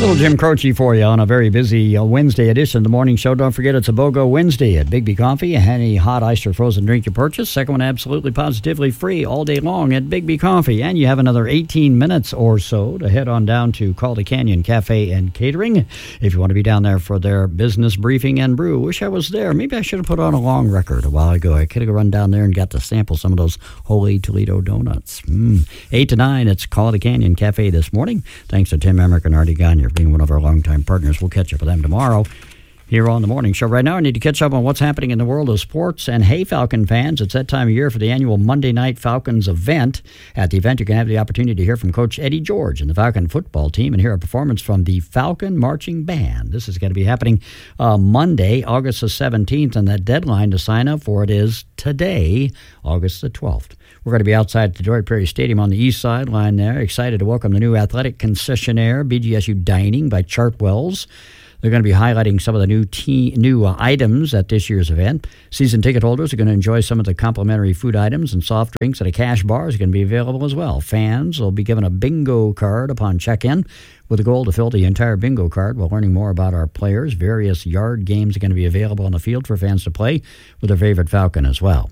little Jim Croce for you on a very busy Wednesday edition of the morning show. Don't forget, it's a BOGO Wednesday at Bigby Coffee. Any hot iced or frozen drink you purchase, second one absolutely positively free all day long at Bigby Coffee. And you have another 18 minutes or so to head on down to Calder Canyon Cafe and Catering if you want to be down there for their business briefing and brew. Wish I was there. Maybe I should have put on a long record a while ago. I could have run down there and got to sample some of those Holy Toledo donuts. 8 to 9, it's Calder Canyon Cafe this morning. Thanks to Tim Emmerich and Artie Gagne for being one of our longtime partners. We'll catch up with them tomorrow here on the morning show. Right now, I need to catch up on what's happening in the world of sports. And hey, Falcon fans, it's that time of year for the annual Monday Night Falcons event. At the event, you can have the opportunity to hear from Coach Eddie George and the Falcon football team and hear a performance from the Falcon Marching Band. This is going to be happening Monday, August the 17th, and the deadline to sign up for it is today, August the 12th. We're going to be outside the Detroit Prairie Stadium on the east side line there. Excited to welcome the new athletic concessionaire, BGSU Dining by Chartwells. They're going to be highlighting some of the new items at this year's event. Season ticket holders are going to enjoy some of the complimentary food items and soft drinks, and a cash bar is going to be available as well. Fans will be given a bingo card upon check-in with a goal to fill the entire bingo card while learning more about our players. Various yard games are going to be available on the field for fans to play with their favorite Falcon as well.